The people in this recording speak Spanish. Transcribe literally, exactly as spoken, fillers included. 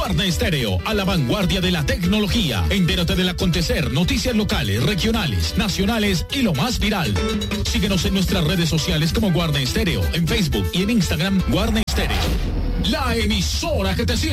Guarda Estéreo, a la vanguardia de la tecnología. Entérate del acontecer, noticias locales, regionales, nacionales y lo más viral. Síguenos en nuestras redes sociales como Guarda Estéreo, en Facebook y en Instagram Guarda Estéreo. La emisora que te sirve.